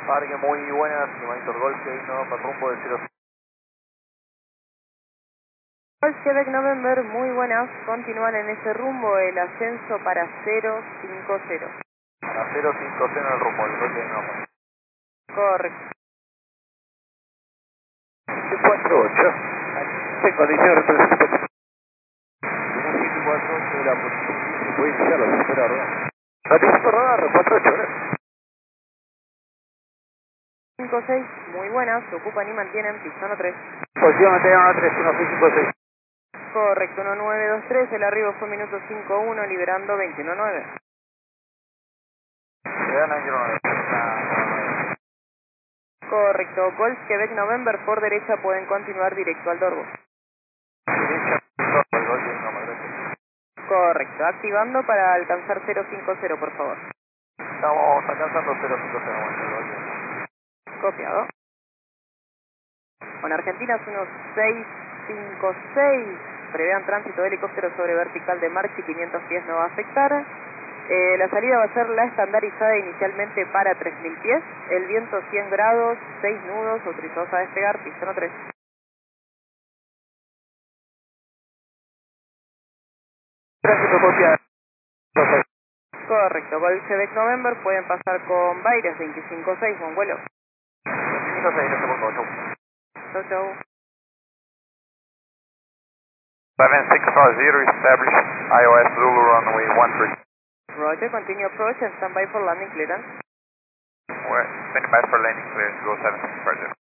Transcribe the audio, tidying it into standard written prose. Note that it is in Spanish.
Parque muy buenas, Monitor Golf, no, rumbo de 0. Quebec November, muy buenas, continúan en ese rumbo el ascenso para 050. A 050 en el rumbo, el golpe de Noma. Correcto. 748, en condiciones representativas. 748 de la posición, se puede iniciar la tercera rueda. Atención radar, 48, ¿verdad? 56, muy buenas, se ocupan y mantienen pistón 3. Posición anterior 3156. Correcto, 1923, el arribo fue minuto 51, liberando 219. Correcto, Golf Quebec November por derecha pueden continuar directo al Dorbo. Derecha, el golpe de Noma, gracias. Correcto, activando para alcanzar 050, por favor. Estamos alcanzando 050, bueno, el golpe de Noma. Copiado. Con Argentina es unos 656. Prevean tránsito de helicóptero sobre vertical de marcha y 500 pies no va a afectar. La salida va a ser la estandarizada inicialmente para 3000 pies. El viento 100 grados, 6 nudos, autorizados a despegar, pistón 3. Tránsito copiado. Correcto, Golf Quebec November, pueden pasar con Baires 256, buen vuelo. 256, gracias por todo, chau. Chau, chau. 7640, establish iOS Zulu runway 13. Roger, continue approach and stand by for landing clearance. We're standing by for landing clearance, go 7640.